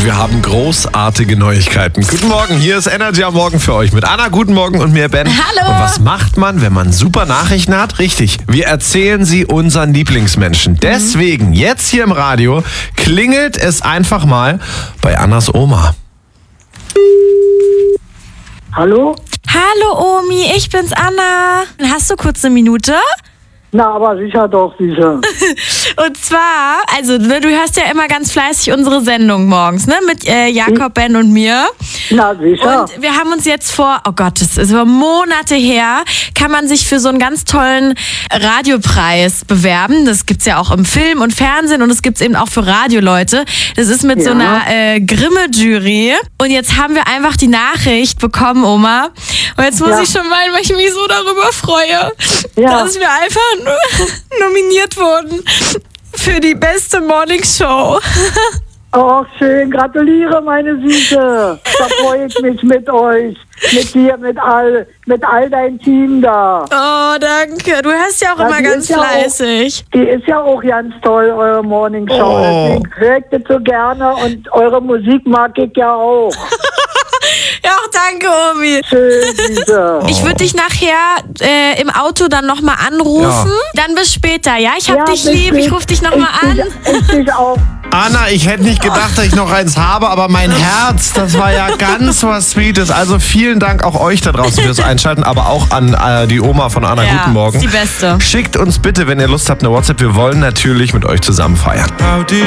Und wir haben großartige Neuigkeiten. Guten Morgen, hier ist Energy am Morgen für euch mit Anna. Guten Morgen und mir, Ben. Hallo. Und was macht man, wenn man super Nachrichten hat? Richtig, wir erzählen sie unseren Lieblingsmenschen. Deswegen, jetzt hier im Radio, klingelt es einfach mal bei Annas Oma. Hallo? Hallo Omi, ich bin's Anna. Hast du kurz eine Minute? Na, aber sicher doch, sicher. Und zwar, also du hörst ja immer ganz fleißig unsere Sendung morgens, ne? Mit Jakob, Ben und mir. Na, sicher. Und wir haben uns jetzt oh Gott, das ist über Monate her, kann man sich für so einen ganz tollen Radiopreis bewerben. Das gibt's ja auch im Film und Fernsehen und es gibt's eben auch für Radioleute. Das ist mit so einer Grimme-Jury. Und jetzt haben wir einfach die Nachricht bekommen, Oma. Und jetzt muss ich schon weinen, weil ich mich so darüber freue, dass wir einfach nominiert wurden für die beste Morningshow. Oh, schön. Gratuliere, meine Süße. Da freue ich mich mit euch. Mit dir, mit all dein Team da. Oh, danke. Du hörst ja auch immer ganz fleißig. Die ist ja auch ganz toll, eure Morningshow. Oh. Deswegen höre ich das so gerne und eure Musik mag ich ja auch. Ja, danke, Omi. Schön, Süße. Ich würde dich nachher im Auto dann nochmal anrufen. Ja. Dann bis später, ja? Ich hab dich bis lieb, ich spät. rufe dich nochmal an. Ich dich auch. Anna, ich hätte nicht gedacht, dass ich noch eins habe, aber mein Herz, das war ja ganz was Sweetes. Also vielen Dank auch euch da draußen fürs Einschalten, aber auch an die Oma von Anna. Ja, Guten Morgen. ist die Beste. Schickt uns bitte, wenn ihr Lust habt, eine WhatsApp. Wir wollen natürlich mit euch zusammen feiern.